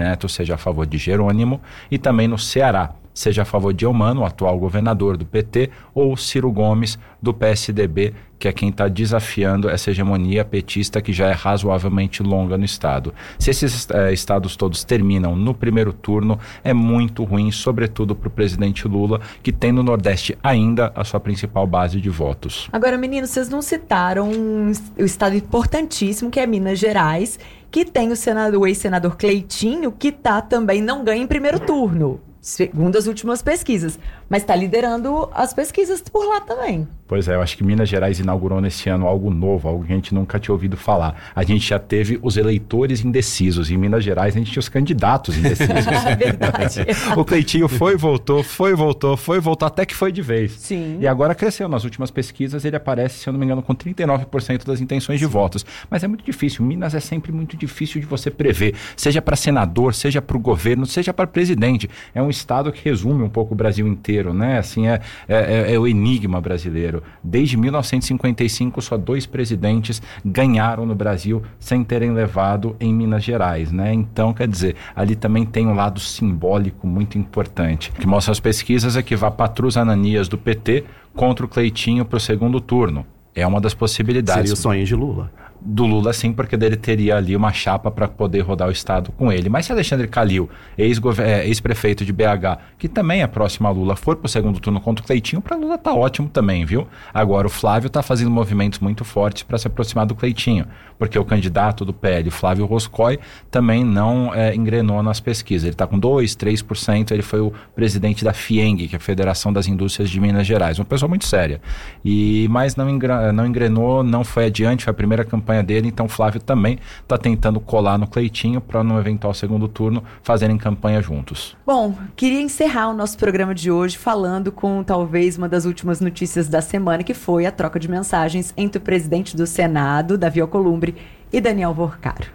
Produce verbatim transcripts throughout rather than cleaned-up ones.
Neto seja a favor de Jerônimo, e também no Ceará, seja a favor de Eumano, o atual governador do P T, ou Ciro Gomes, do P S D B, que é quem está desafiando essa hegemonia petista que já é razoavelmente longa no estado. Se esses eh, estados todos terminam no primeiro turno, é muito ruim, sobretudo para o presidente Lula, que tem no Nordeste ainda a sua principal base de votos. Agora, meninos, vocês não citaram um, um estado importantíssimo, que é Minas Gerais, que tem o, senador, o ex-senador Cleitinho, que tá, também não ganha em primeiro turno, segundo as últimas pesquisas, mas está liderando as pesquisas por lá também. Pois é, eu acho que Minas Gerais inaugurou nesse ano algo novo, algo que a gente nunca tinha ouvido falar. A gente já teve os eleitores indecisos. Em Minas Gerais, a gente tinha os candidatos indecisos. É verdade. O Cleitinho foi, voltou, foi, voltou, foi, voltou, até que foi de vez. Sim. E agora cresceu. Nas últimas pesquisas, ele aparece, se eu não me engano, com trinta e nove por cento das intenções de votos. Mas é muito difícil. Minas é sempre muito difícil de você prever. Seja para senador, seja para o governo, seja para presidente. É um estado que resume um pouco o Brasil inteiro, né? Assim, é, é, é o enigma brasileiro. Desde mil novecentos e cinquenta e cinco, só dois presidentes ganharam no Brasil sem terem levado em Minas Gerais, né? Então, quer dizer, ali também tem um lado simbólico muito importante. O que mostra as pesquisas é que vai Patrus Ananias do P T contra o Cleitinho para o segundo turno. É uma das possibilidades. Seria o sonho de Lula. Do Lula, sim, porque dele teria ali uma chapa para poder rodar o estado com ele. Mas se Alexandre Calil, ex-prefeito de B H, que também é próximo a Lula, for pro segundo turno contra o Cleitinho, para Lula tá ótimo também, viu? Agora, o Flávio tá fazendo movimentos muito fortes para se aproximar do Cleitinho, porque o candidato do P L, Flávio Roscoe, também não é, engrenou nas pesquisas. Ele tá com dois, três por cento, ele foi o presidente da FIENG, que é a Federação das Indústrias de Minas Gerais, uma pessoa muito séria. E, mas não, engra, não engrenou, não foi adiante, foi a primeira campanha dele, então Flávio também está tentando colar no Cleitinho para no eventual segundo turno fazerem campanha juntos. Bom, queria encerrar o nosso programa de hoje falando com talvez uma das últimas notícias da semana, que foi a troca de mensagens entre o presidente do Senado, Davi Alcolumbre, e Daniel Vorcaro.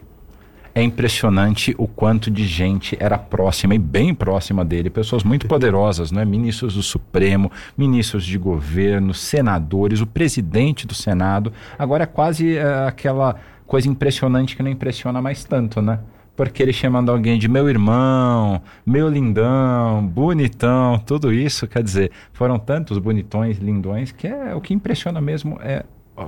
É impressionante o quanto de gente era próxima e bem próxima dele, pessoas muito poderosas, né? Ministros do Supremo, ministros de governo, senadores, o presidente do Senado. Agora é quase é, aquela coisa impressionante que não impressiona mais tanto, né? Porque ele chamando alguém de meu irmão, meu lindão, bonitão, tudo isso, quer dizer, foram tantos bonitões, lindões, que é o que impressiona mesmo é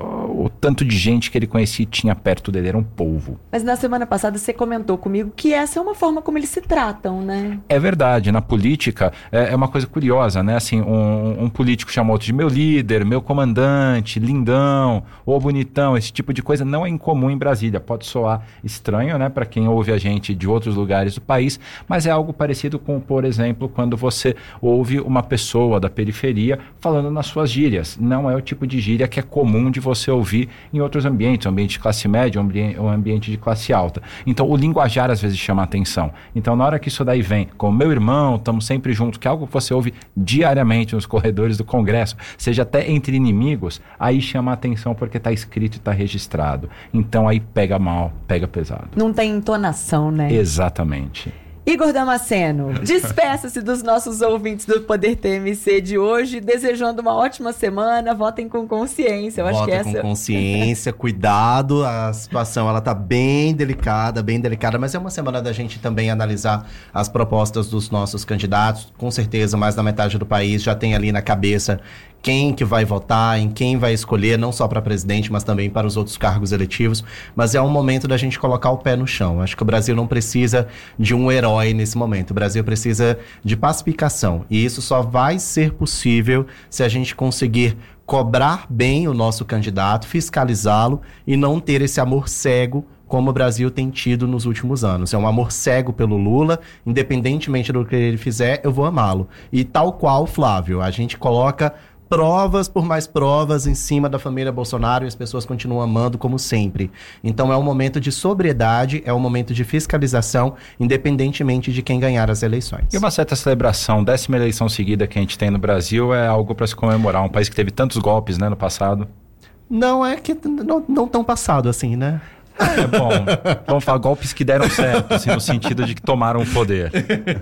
o tanto de gente que ele conhecia e tinha perto dele, era um polvo. Mas na semana passada você comentou comigo que essa é uma forma como eles se tratam, né? É verdade, na política é, é uma coisa curiosa, né? Assim, um, um político chama outro de meu líder, meu comandante, lindão, ou bonitão, esse tipo de coisa não é incomum em Brasília. Pode soar estranho, né, para quem ouve a gente de outros lugares do país, mas é algo parecido com, por exemplo, quando você ouve uma pessoa da periferia falando nas suas gírias. Não é o tipo de gíria que é comum de você ouvir em outros ambientes, um ambiente de classe média, um ambiente, um ambiente de classe alta. Então, o linguajar às vezes chama a atenção. Então, na hora que isso daí vem, como meu irmão, estamos sempre juntos, que é algo que você ouve diariamente nos corredores do Congresso, seja até entre inimigos, aí chama a atenção porque está escrito e está registrado. Então, aí pega mal, pega pesado. Não tem entonação, né? Exatamente. Igor Damasceno, despeça-se dos nossos ouvintes do Poder T M C de hoje, desejando uma ótima semana, votem com consciência. Eu acho Votem que essa... com consciência, cuidado, a situação ela tá bem delicada, bem delicada, mas é uma semana da gente também analisar as propostas dos nossos candidatos. Com certeza, mais da metade do país já tem ali na cabeça quem que vai votar, em quem vai escolher, não só para presidente, mas também para os outros cargos eletivos. Mas é um momento da gente colocar o pé no chão. Acho que o Brasil não precisa de um herói nesse momento. O Brasil precisa de pacificação. E isso só vai ser possível se a gente conseguir cobrar bem o nosso candidato, fiscalizá-lo e não ter esse amor cego como o Brasil tem tido nos últimos anos. É um amor cego pelo Lula, independentemente do que ele fizer, eu vou amá-lo. E tal qual Flávio, a gente coloca provas por mais provas em cima da família Bolsonaro e as pessoas continuam amando como sempre. Então é um momento de sobriedade, é um momento de fiscalização, independentemente de quem ganhar as eleições. E uma certa celebração, décima eleição seguida que a gente tem no Brasil é algo para se comemorar. Um país que teve tantos golpes, né, no passado. Não é que não, não tão passado assim, né? É bom, vamos falar golpes que deram certo, assim, no sentido de que tomaram o poder.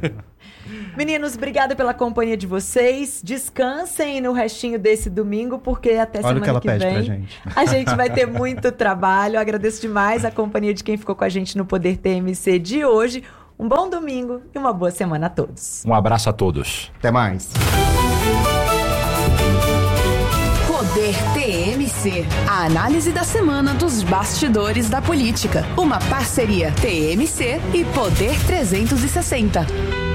Meninos, obrigada pela companhia de vocês. Descansem no restinho desse domingo, porque até Olha semana o que ela que pede vem pra gente. a gente vai ter muito trabalho. Eu agradeço demais a companhia de quem ficou com a gente no Poder T M C de hoje. Um bom domingo e uma boa semana a todos. Um abraço a todos. Até mais. Poder T M C. A análise da semana dos bastidores da política. Uma parceria T M C e Poder trezentos e sessenta.